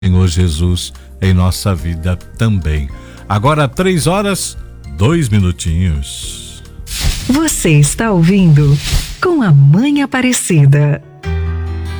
Senhor Jesus em nossa vida também. Agora 3h02. Você está ouvindo Com a Mãe Aparecida.